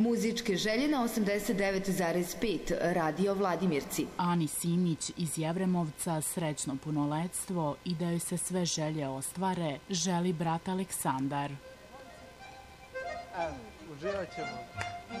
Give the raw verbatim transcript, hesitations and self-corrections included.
Muzičke želje na osamdeset devet zarez pet Radio Vladimirci. Ani Simić iz Jevremovca srećno punoletstvo i da joj se sve želje ostvare, želi brat Aleksandar. Evo, uživat ćemo.